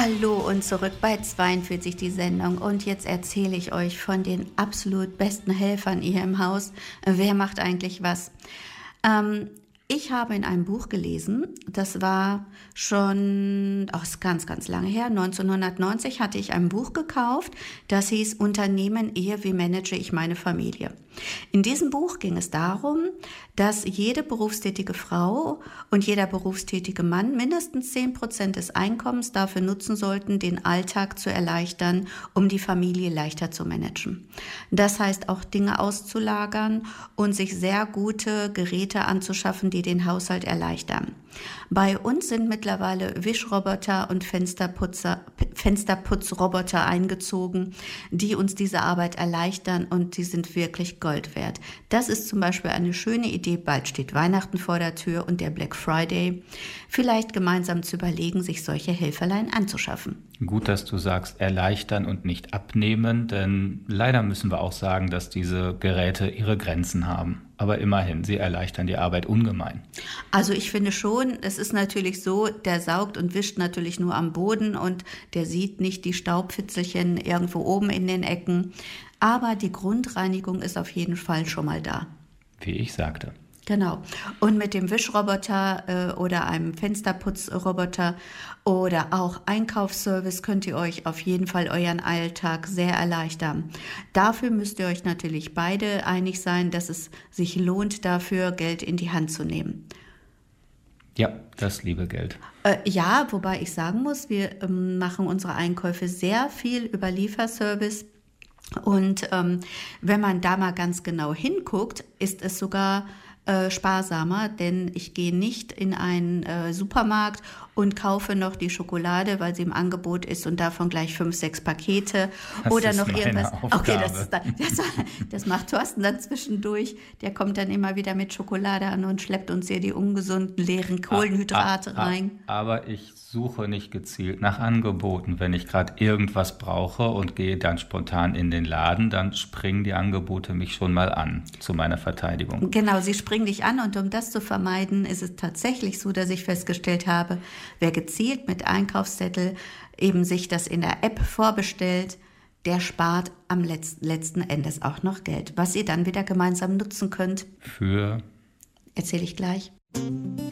Hallo und zurück bei 42 die Sendung und jetzt erzähle ich euch von den absolut besten Helfern hier im Haus. Wer macht eigentlich was? Ich habe in einem Buch gelesen, das war schon ist ganz, ganz lange her, 1990 hatte ich ein Buch gekauft, das hieß Unternehmen, Ehe, wie manage ich meine Familie. In diesem Buch ging es darum, dass jede berufstätige Frau und jeder berufstätige Mann mindestens 10% des Einkommens dafür nutzen sollten, den Alltag zu erleichtern, um die Familie leichter zu managen. Das heißt auch Dinge auszulagern und sich sehr gute Geräte anzuschaffen, die den Haushalt erleichtern. Bei uns sind mittlerweile Wischroboter und Fensterputzroboter eingezogen, die uns diese Arbeit erleichtern und die sind wirklich Gold wert. Das ist zum Beispiel eine schöne Idee, bald steht Weihnachten vor der Tür und der Black Friday, vielleicht gemeinsam zu überlegen, sich solche Helferlein anzuschaffen. Gut, dass du sagst, erleichtern und nicht abnehmen, denn leider müssen wir auch sagen, dass diese Geräte ihre Grenzen haben. Aber immerhin, sie erleichtern die Arbeit ungemein. Also ich finde schon, es ist natürlich so, der saugt und wischt natürlich nur am Boden und der sieht nicht die Staubfitzelchen irgendwo oben in den Ecken. Aber die Grundreinigung ist auf jeden Fall schon mal da. Wie ich sagte. Genau. Und mit dem Wischroboter oder einem Fensterputzroboter oder auch Einkaufsservice könnt ihr euch auf jeden Fall euren Alltag sehr erleichtern. Dafür müsst ihr euch natürlich beide einig sein, dass es sich lohnt, dafür Geld in die Hand zu nehmen. Ja, das liebe Geld. Ja, wobei ich sagen muss, wir machen unsere Einkäufe sehr viel über Lieferservice. Und wenn man da mal ganz genau hinguckt, ist es sogar sparsamer, denn ich gehe nicht in einen Supermarkt und kaufe noch die Schokolade, weil sie im Angebot ist und davon gleich 5, 6 Pakete Das oder ist noch meine irgendwas. Aufgabe. Okay, das macht Thorsten dann zwischendurch. Der kommt dann immer wieder mit Schokolade an und schleppt uns hier die ungesunden, leeren Kohlenhydrate rein. Aber ich suche nicht gezielt nach Angeboten. Wenn ich gerade irgendwas brauche und gehe dann spontan in den Laden, dann springen die Angebote mich schon mal an, zu meiner Verteidigung. Genau, sie springen dich an und um das zu vermeiden, ist es tatsächlich so, dass ich festgestellt habe, wer gezielt mit Einkaufszettel eben sich das in der App vorbestellt, der spart am letzten Endes auch noch Geld, was ihr dann wieder gemeinsam nutzen könnt. Für? Erzähle ich gleich.